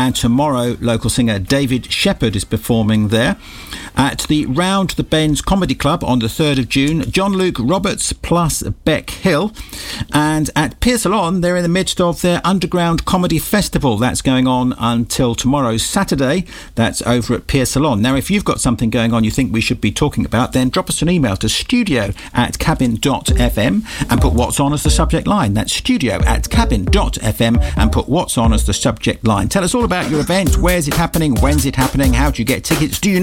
and tomorrow local singer David Shepherd is performing there. At the Round the Bends Comedy Club on the 3rd of June, John Luke Roberts plus Beck Hill. And at Pier Salon, they're in the midst of their Underground Comedy Festival. That's going on until tomorrow, Saturday. That's over at Pier Salon. Now, if you've got something going on you think we should be talking about, then drop us an email to studio@cabin.fm and put what's on as the subject line. That's studio@cabin.fm and put what's on as the subject line. Tell us all about your event. Where's it happening? When's it happening? How do you get tickets? Do you